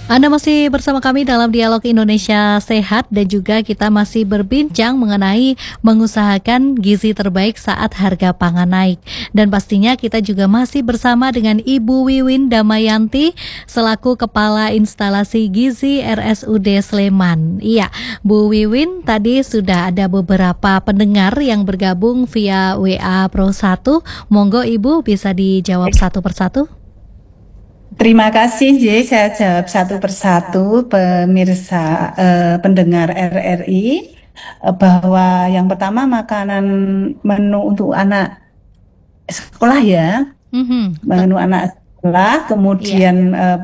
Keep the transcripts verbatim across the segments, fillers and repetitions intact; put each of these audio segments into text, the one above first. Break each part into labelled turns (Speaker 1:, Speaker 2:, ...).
Speaker 1: Anda masih bersama kami dalam Dialog Indonesia Sehat dan juga kita masih berbincang mengenai mengusahakan gizi terbaik saat harga pangan naik. Dan pastinya kita juga masih bersama dengan Ibu Wiwin Damayanti selaku Kepala Instalasi Gizi R S U D Sleman. Iya, Bu Wiwin, tadi sudah ada beberapa pendengar yang bergabung via W A Pro satu. Monggo Ibu bisa dijawab satu persatu.
Speaker 2: Terima kasih, J. Saya jawab satu persatu pemirsa eh, pendengar R R I eh, bahwa yang pertama makanan menu untuk anak sekolah ya,
Speaker 1: Mhm, te-
Speaker 2: menu anak sekolah,
Speaker 1: Iya,
Speaker 2: kemudian eh,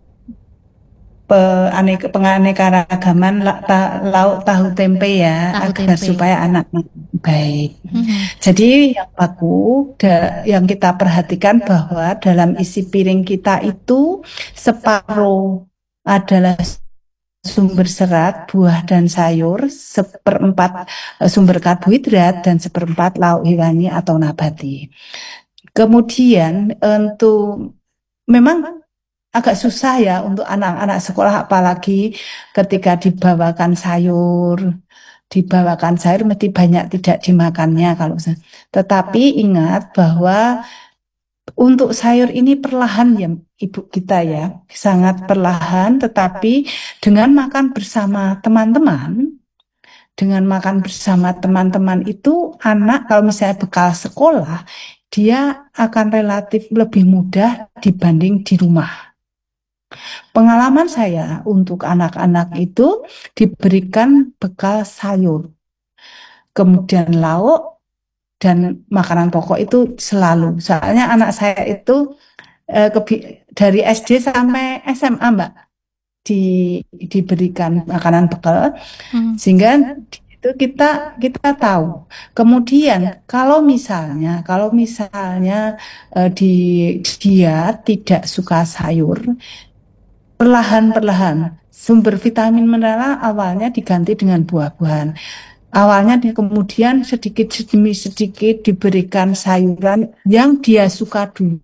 Speaker 2: pe- aneka- penganeka-ragaman la- ta- lauk tahu tempe ya,
Speaker 1: tahu
Speaker 2: agar
Speaker 1: tempe.
Speaker 2: supaya anak makan baik.
Speaker 1: Mhm.
Speaker 2: Jadi yang baku, da- yang kita perhatikan bahwa dalam isi piring kita itu separuh adalah sumber serat, buah dan sayur, seperempat eh, sumber karbohidrat, dan seperempat lauk hewani atau nabati. Kemudian untuk memang agak susah ya untuk anak-anak sekolah, apalagi ketika dibawakan sayur, dibawakan sayur mesti banyak tidak dimakannya kalau saya. Tetapi ingat bahwa untuk sayur ini perlahan ya Ibu kita ya, sangat perlahan, tetapi dengan makan bersama teman-teman, dengan makan bersama teman-teman itu anak kalau misalnya bekal sekolah, dia akan relatif lebih mudah dibanding di rumah. Pengalaman saya untuk anak-anak itu diberikan bekal sayur, kemudian lauk dan makanan pokok itu selalu. Soalnya anak saya itu eh, kebi- dari S D sampai S M A, Mbak, di, diberikan makanan bekal,
Speaker 1: Mhm.
Speaker 2: sehingga itu kita kita tahu. Kemudian kalau misalnya kalau misalnya eh, di dia tidak suka sayur, perlahan-perlahan sumber vitamin mineral awalnya diganti dengan buah-buahan. Awalnya di, kemudian sedikit demi sedikit diberikan sayuran yang dia suka dulu,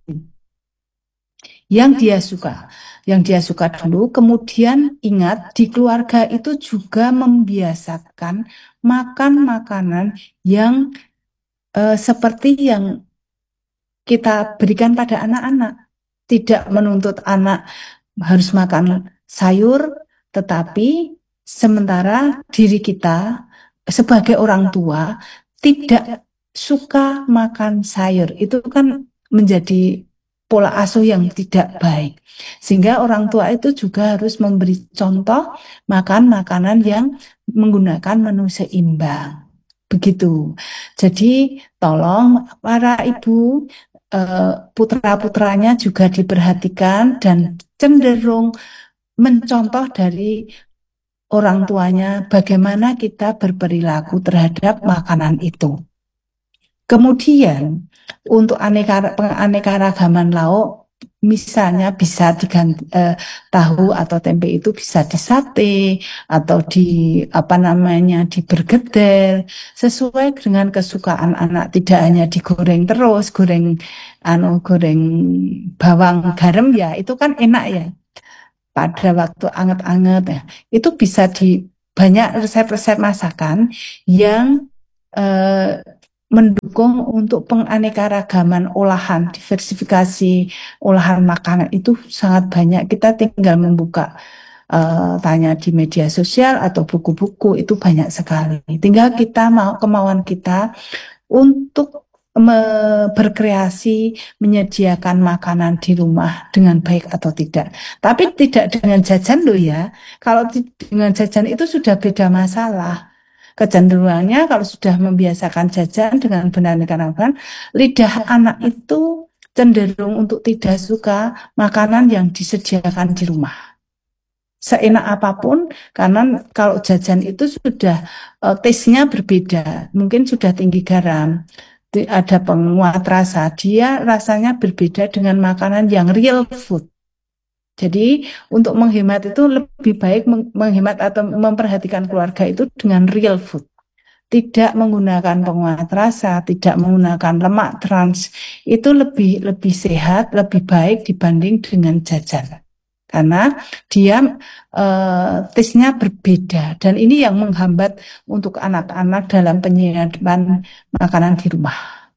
Speaker 2: yang dia suka, yang dia suka dulu. Kemudian ingat di keluarga itu juga membiasakan makan makanan yang eh, seperti yang kita berikan pada anak-anak. Tidak menuntut anak harus makan sayur, tetapi sementara diri kita sebagai orang tua tidak suka makan sayur. Itu kan menjadi pola asuh yang tidak baik. Sehingga orang tua itu juga harus memberi contoh makan makanan yang menggunakan menu seimbang. Begitu. Jadi tolong para ibu, eh, putra-putranya juga diperhatikan dan cenderung mencontoh dari orang tuanya bagaimana kita berperilaku terhadap makanan itu. Kemudian untuk aneka penganeka-ragaman lauk, misalnya bisa diganti eh, tahu atau tempe itu bisa disate atau di apa namanya dibergedel sesuai dengan kesukaan anak, tidak hanya digoreng terus, goreng anu goreng bawang garam ya itu kan enak ya pada waktu anget-anget ya. Itu bisa di banyak resep-resep masakan yang eh, mendukung untuk penganeka-ragaman olahan, diversifikasi olahan makanan itu sangat banyak. Kita tinggal membuka eh, tanya di media sosial atau buku-buku itu banyak sekali. Tinggal kita mau kemauan kita untuk me- berkreasi menyediakan makanan di rumah dengan baik atau tidak. Tapi tidak dengan jajan loh ya. Kalau ti- dengan jajan itu sudah beda masalah. Kecenderungannya kalau sudah membiasakan jajan dengan beraneka ragam, lidah anak itu cenderung untuk tidak suka makanan yang disediakan di rumah. Seenak apapun, karena kalau jajan itu sudah eh, taste-nya berbeda, mungkin sudah tinggi garam, di- ada penguat rasa, dia rasanya berbeda dengan makanan yang real food. Jadi untuk menghemat itu lebih baik meng- menghemat atau memperhatikan keluarga itu dengan real food. Tidak menggunakan penguat rasa, tidak menggunakan lemak trans, itu lebih lebih sehat, lebih baik dibanding dengan jajan. karena dia eh, tesnya berbeda, dan ini yang menghambat untuk anak-anak dalam penyediaan makanan di rumah.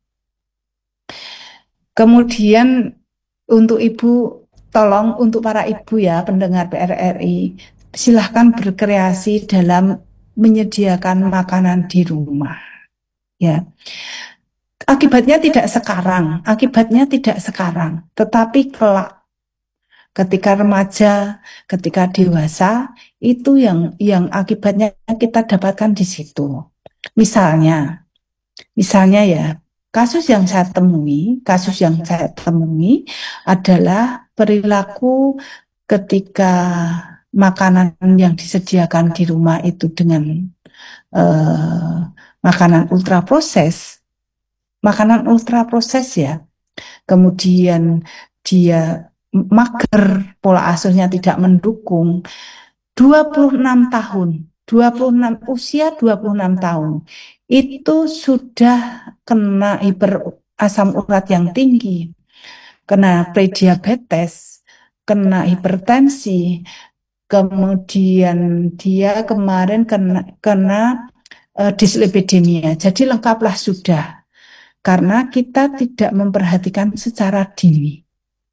Speaker 2: Kemudian untuk ibu, tolong untuk para ibu ya pendengar P R R I, silahkan berkreasi dalam menyediakan makanan di rumah. Ya, akibatnya tidak sekarang, akibatnya tidak sekarang, tetapi kelak ketika remaja, ketika dewasa, itu yang yang akibatnya kita dapatkan di situ. Misalnya, misalnya ya, kasus yang saya temui, kasus yang saya temui adalah perilaku ketika makanan yang disediakan di rumah itu dengan eh, makanan ultraproses, makanan ultraproses ya. Kemudian dia mager, pola asuhnya tidak mendukung. dua puluh enam tahun, dua puluh enam usia dua puluh enam tahun itu sudah kena hiper asam urat yang tinggi, kena prediabetes, kena hipertensi, kemudian dia kemarin kena kena uh, dislipidemia. Jadi lengkaplah sudah, karena kita tidak memperhatikan secara dini.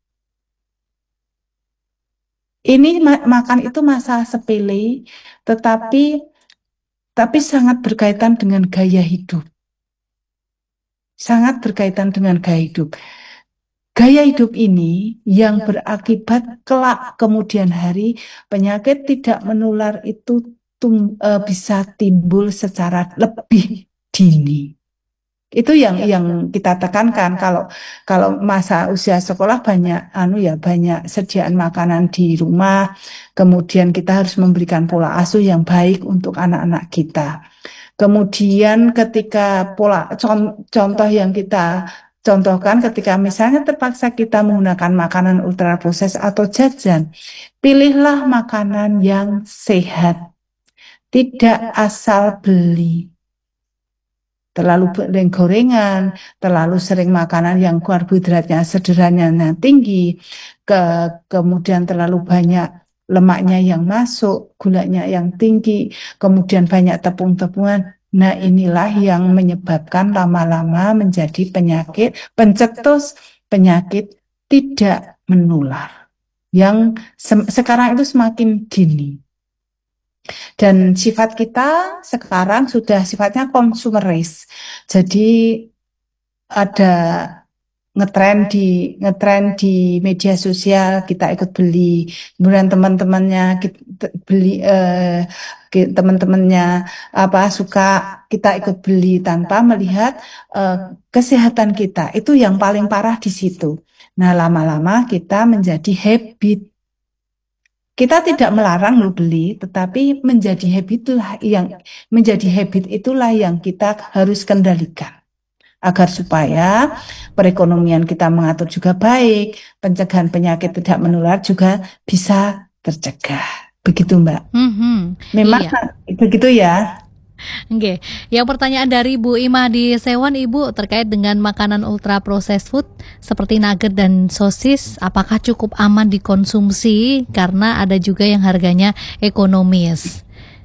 Speaker 2: Ini ma- makan itu masalah sepele, tetapi tapi sangat berkaitan dengan gaya hidup. Sangat berkaitan dengan gaya hidup. Gaya hidup ini yang berakibat kelak kemudian hari penyakit tidak menular itu tum- eh, bisa timbul secara lebih dini. Itu yang yang kita tekankan. Kalau kalau masa usia sekolah banyak anu ya banyak sediaan makanan di rumah, kemudian kita harus memberikan pola asuh yang baik untuk anak-anak kita. Kemudian ketika pola contoh yang kita contohkan, ketika misalnya terpaksa kita menggunakan makanan ultraproses atau jajan, pilihlah makanan yang sehat, tidak asal beli. Terlalu sering gorengan, terlalu sering makanan yang karbohidratnya sederhananya tinggi, ke, kemudian terlalu banyak lemaknya yang masuk, gulanya yang tinggi, kemudian banyak tepung-tepungan. Nah, inilah yang menyebabkan lama-lama menjadi penyakit, pencetus penyakit tidak menular, yang se- sekarang itu semakin dini. Dan sifat kita sekarang sudah sifatnya konsumeris. Jadi ada ngetren di ngetren di media sosial, kita ikut beli, kemudian teman-temannya kita beli eh, ki- teman-temannya apa suka, kita ikut beli tanpa melihat eh, kesehatan kita. Itu yang paling parah di situ. Nah, lama-lama kita menjadi habit. Kita tidak melarang lo beli, tetapi menjadi habit itulah yang menjadi habit itulah yang kita harus kendalikan agar supaya perekonomian kita mengatur juga baik, pencegahan penyakit tidak menular juga bisa tercegah. Begitu, Mbak.
Speaker 1: Mhm,
Speaker 2: Memang
Speaker 1: iya.
Speaker 2: begitu ya.
Speaker 1: Oke, yang pertanyaan dari Bu Ima di Sewan, Ibu, terkait dengan makanan ultra processed food seperti nugget dan sosis, apakah cukup aman dikonsumsi karena ada juga yang harganya ekonomis?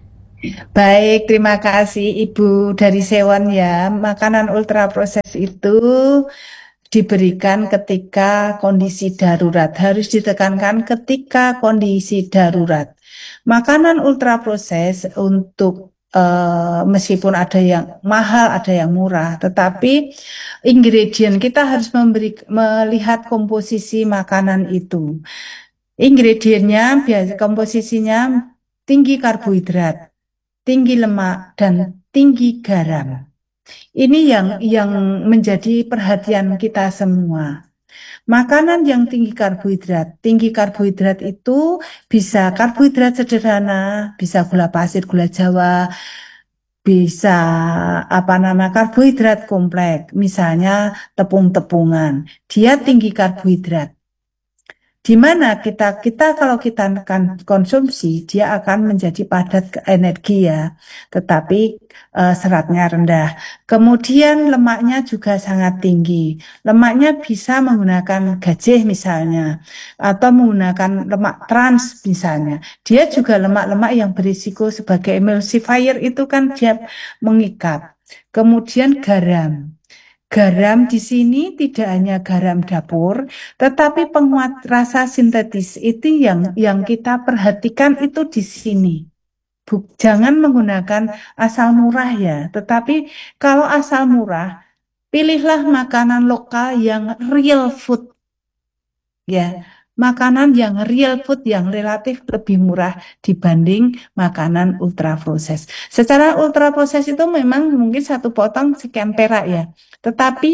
Speaker 2: Baik, terima kasih Ibu dari Sewan ya. Makanan ultra proses itu diberikan ketika kondisi darurat. Harus ditekankan ketika kondisi darurat. Makanan ultra proses untuk eh, meskipun ada yang mahal, ada yang murah, tetapi ingredient kita harus memberi, melihat komposisi makanan itu. Ingredientnya biasa komposisinya tinggi karbohidrat, tinggi lemak, dan tinggi garam. Ini yang yang menjadi perhatian kita semua. Makanan yang tinggi karbohidrat, tinggi karbohidrat itu bisa karbohidrat sederhana, bisa gula pasir, gula Jawa, bisa apa nama karbohidrat kompleks, misalnya tepung-tepungan. Dia tinggi karbohidrat. di mana kita kita kalau kita akan konsumsi dia akan menjadi padat ke energi ya, tetapi eh, seratnya rendah. Kemudian lemaknya juga sangat tinggi. Lemaknya bisa menggunakan gajih misalnya, atau menggunakan lemak trans misalnya. Dia juga lemak-lemak yang berisiko sebagai emulsifier itu kan dia mengikat. Kemudian garam. Garam di sini tidak hanya garam dapur, tetapi penguat rasa sintetis itu yang yang kita perhatikan itu di sini. Bu- jangan menggunakan asal murah ya, tetapi kalau asal murah, pilihlah makanan lokal yang real food ya. Makanan yang real food yang relatif lebih murah dibanding makanan ultra proses. Secara ultra proses itu memang mungkin satu potong sekian perak ya. Tetapi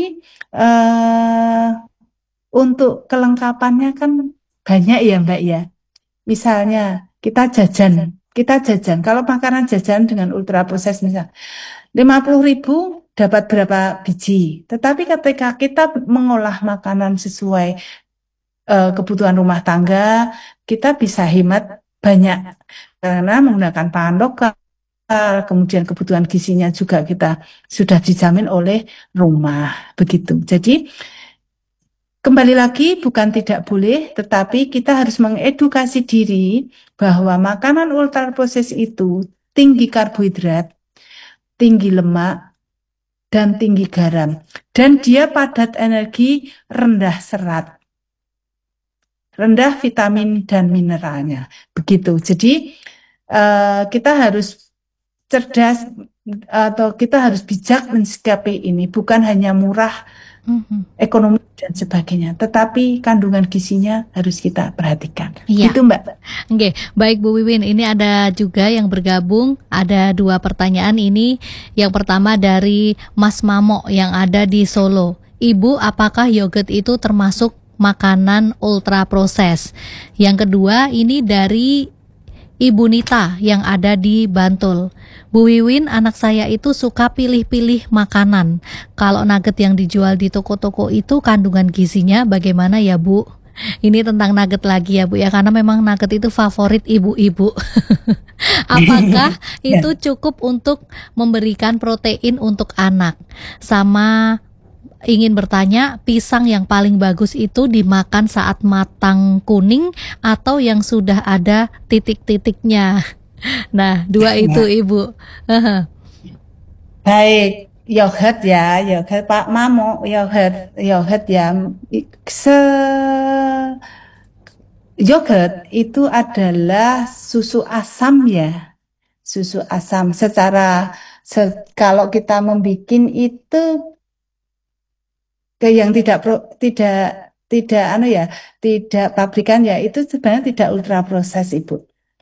Speaker 2: eh, untuk kelengkapannya kan banyak ya Mbak ya. Misalnya kita jajan, kita jajan. Kalau makanan jajan dengan ultra proses misal lima puluh ribu dapat berapa biji. Tetapi ketika kita mengolah makanan sesuai eh, kebutuhan rumah tangga, kita bisa hemat banyak karena menggunakan bahan lokal. Kemudian kebutuhan gizinya juga kita sudah dijamin oleh rumah, begitu. Jadi kembali lagi bukan tidak boleh, tetapi kita harus mengedukasi diri bahwa makanan ultra proses itu tinggi karbohidrat, tinggi lemak, dan tinggi garam. Dan dia padat energi, rendah serat, rendah vitamin dan mineralnya. Begitu. Jadi eh, kita harus cerdas atau kita harus bijak mensikapi ini. Bukan hanya murah,
Speaker 1: Mhm.
Speaker 2: ekonomi dan sebagainya, tetapi kandungan gizinya harus kita perhatikan.
Speaker 1: Iya.
Speaker 2: Gitu Mbak.
Speaker 1: Oke, baik Bu Wiwin, ini ada juga yang bergabung, ada dua pertanyaan ini. Yang pertama dari Mas Mamo yang ada di Solo. Ibu, apakah yogurt itu termasuk makanan ultra proses? Yang kedua ini dari Ibu Nita yang ada di Bantul. Bu Wiwin, anak saya itu suka pilih-pilih makanan. Kalau nugget yang dijual di toko-toko itu kandungan gizinya bagaimana ya Bu? Ini tentang nugget lagi ya Bu ya, karena memang nugget itu favorit ibu-ibu. Apakah itu
Speaker 2: Ya.
Speaker 1: cukup untuk memberikan protein untuk anak? Sama ingin bertanya, pisang yang paling bagus itu dimakan saat matang kuning atau yang sudah ada titik-titiknya? Nah, dua itu Ibu.
Speaker 2: Baik, yogurt ya, yogurt Pak Mamo, yogurt, yogurt ya. Se Yogurt itu adalah susu asam ya, susu asam. Secara se- kalau kita membuat itu ke yang tidak pro, tidak tidak anu ya, tidak pabrikan ya, itu sebenarnya tidak ultra proses Ibu.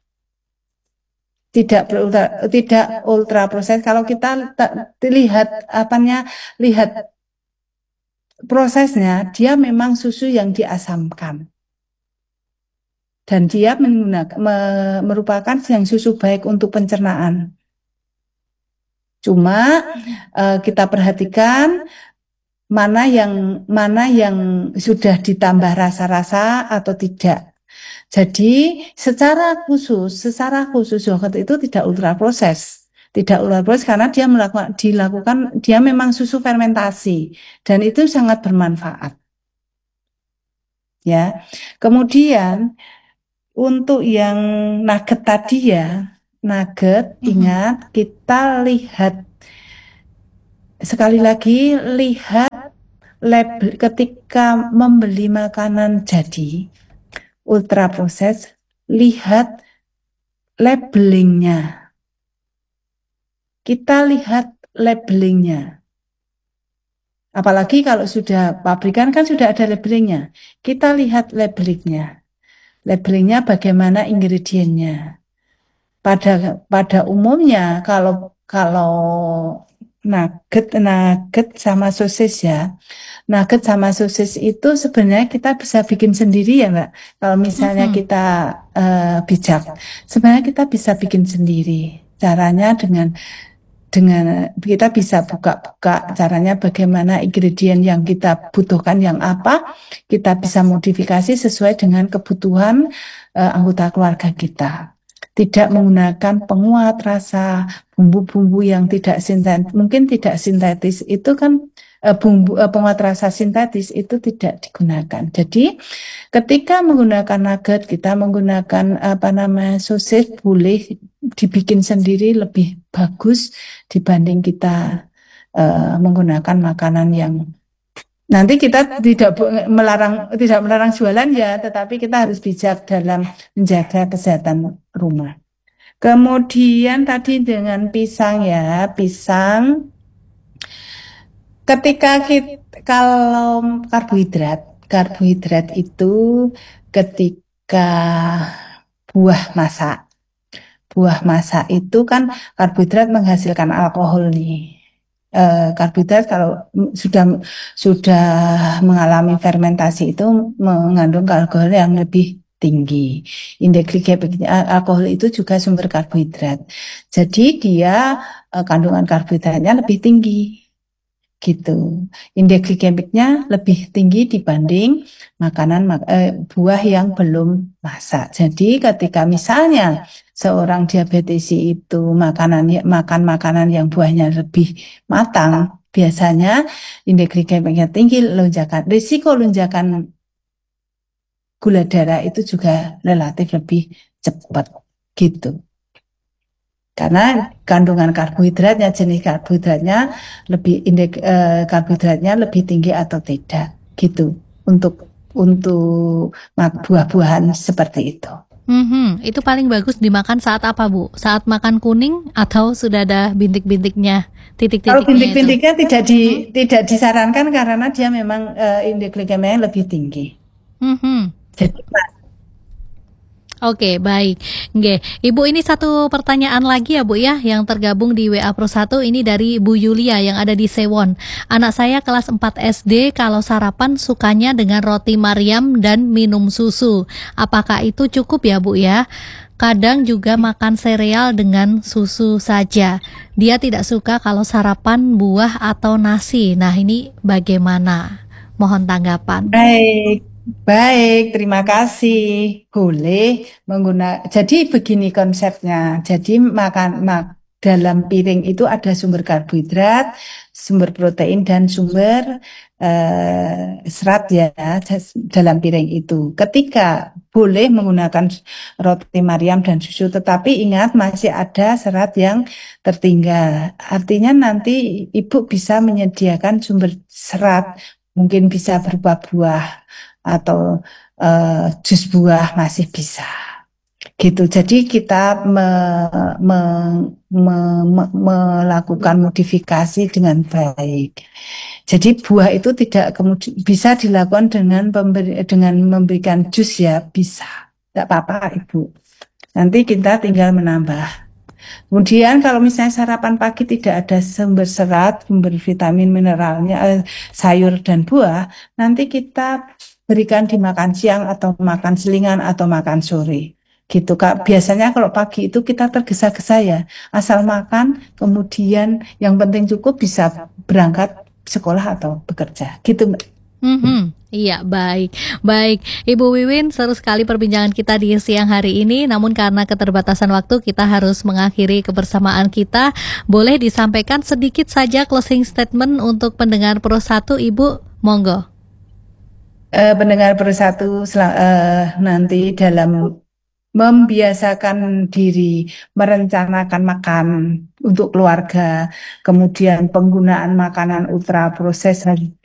Speaker 2: Tidak ultra, tidak ultra proses. Kalau kita ta- lihat apanya, lihat prosesnya, dia memang susu yang diasamkan. Dan dia menggunakan, me- merupakan yang susu baik untuk pencernaan. Cuma eh, kita perhatikan mana yang mana yang sudah ditambah rasa-rasa atau tidak. Jadi secara khusus, secara khusus yogurt itu tidak ultra proses. Tidak ultra proses karena dia melakukan dilakukan dia memang susu fermentasi dan itu sangat bermanfaat. Ya. Kemudian untuk yang nugget tadi ya, nugget
Speaker 1: Mhm.
Speaker 2: ingat kita lihat sekali lagi lihat label ketika membeli makanan jadi ultra proses, lihat labelingnya. Kita lihat labelingnya. Apalagi kalau sudah pabrikan kan sudah ada labelingnya. Kita lihat labelingnya. Labelingnya bagaimana ingredientnya. Pada pada umumnya kalau kalau nugget nugget sama sosis ya. Nugget sama sosis itu sebenarnya kita bisa bikin sendiri ya Mbak. Kalau misalnya
Speaker 1: Mhm.
Speaker 2: kita eh, bijak, sebenarnya kita bisa bikin sendiri. Caranya dengan dengan kita bisa buka-buka caranya bagaimana ingredient yang kita butuhkan yang apa, kita bisa modifikasi sesuai dengan kebutuhan uh, anggota keluarga kita. Tidak menggunakan penguat rasa, bumbu-bumbu yang tidak sintetis, mungkin tidak sintetis itu kan uh, bumbu uh, penguat rasa sintetis itu tidak digunakan. Jadi ketika menggunakan nugget, kita menggunakan apa namanya sosis, boleh dibikin sendiri lebih bagus dibanding kita uh, menggunakan makanan yang nanti kita tidak melarang tidak melarang jualan ya, tetapi kita harus bijak dalam menjaga kesehatan rumah. Kemudian tadi dengan pisang ya, pisang ketika kita kalau karbohidrat, karbohidrat itu ketika buah masak. Buah masak itu kan karbohidrat menghasilkan alkohol nih. Eh, karbohidrat kalau sudah sudah mengalami fermentasi itu mengandung alkohol yang lebih tinggi. Indeks glikemiknya alkohol itu juga sumber karbohidrat. Jadi dia eh, kandungan karbohidratnya lebih tinggi. Gitu. Indeks glikemiknya lebih tinggi dibanding makanan eh, buah yang belum masak. Jadi ketika misalnya seorang diabetesi itu makanan makan makanan yang buahnya lebih matang, biasanya indeks glikemiknya tinggi, lonjakan risiko lonjakan gula darah itu juga relatif lebih cepat gitu. Karena kandungan karbohidratnya, jenis karbohidratnya lebih indeks eh, karbohidratnya lebih tinggi atau tidak gitu untuk untuk buah-buahan seperti itu.
Speaker 1: Mm-hmm. Itu paling bagus dimakan saat apa, Bu? Saat makan kuning atau sudah ada bintik-bintiknya, titik-titiknya?
Speaker 2: Kalau bintik-bintiknya tidak di hmm? tidak disarankan karena dia memang uh, indeks glikemiknya lebih tinggi.
Speaker 1: Mm-hmm.
Speaker 2: Jadi
Speaker 1: Oke, baik. Nggih, Ibu, ini satu pertanyaan lagi ya, Bu ya, yang tergabung di W A Pro satu ini dari Bu Yulia yang ada di Sewon. Anak saya kelas empat S D, kalau sarapan sukanya dengan roti Maryam dan minum susu. Apakah itu cukup ya, Bu ya? Kadang juga makan sereal dengan susu saja. Dia tidak suka kalau sarapan buah atau nasi. Nah, ini bagaimana? Mohon tanggapan.
Speaker 2: Baik. Baik, terima kasih. Boleh menggunakan. Jadi begini konsepnya. Jadi makan mak dalam piring itu ada sumber karbohidrat, sumber protein dan sumber eh, serat ya dalam piring itu. Ketika boleh menggunakan roti Maryam dan susu, tetapi ingat masih ada serat yang tertinggal. Artinya nanti ibu bisa menyediakan sumber serat, mungkin bisa berupa buah atau uh, jus buah masih bisa gitu. Jadi kita me, me, me, me, melakukan modifikasi dengan baik. Jadi buah itu tidak kemudian bisa dilakukan dengan pemberi, dengan memberikan jus ya, bisa. Tidak apa-apa Ibu. Nanti kita tinggal menambah. Kemudian kalau misalnya sarapan pagi tidak ada sumber serat, sumber vitamin mineralnya, sayur dan buah, nanti kita berikan dimakan siang atau makan selingan atau makan sore. Gitu Kak. Biasanya kalau pagi itu kita tergesa-gesa ya, asal makan, kemudian yang penting cukup bisa berangkat sekolah atau bekerja. Gitu Mbak.
Speaker 1: Mm-hmm. Iya, baik. Baik, Ibu Wiwin, seru sekali perbincangan kita di siang hari ini. Namun karena keterbatasan waktu, kita harus mengakhiri kebersamaan kita. Boleh disampaikan sedikit saja closing statement untuk pendengar Pro satu, Ibu? Monggo.
Speaker 2: Uh, pendengar Pro satu uh, nanti dalam membiasakan diri merencanakan makan untuk keluarga, kemudian penggunaan makanan ultra proses